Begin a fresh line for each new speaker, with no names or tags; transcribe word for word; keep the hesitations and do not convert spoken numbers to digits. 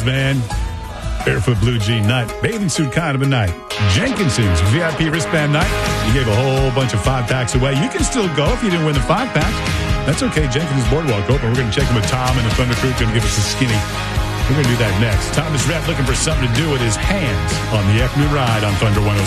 Blues Man. Barefoot Blue Jean Night. Bathing suit kind of a night. Jenkinson's V I P wristband night. You gave a whole bunch of five packs away. You can still go if you didn't win the five packs. That's okay. Jenkins Boardwalk open. We're going to check in with Tom and the Thunder Crew. Going to give us a skinny. We're going to do that next. Thomas Rhett looking for something to do with his hands on the afternoon ride on Thunder one oh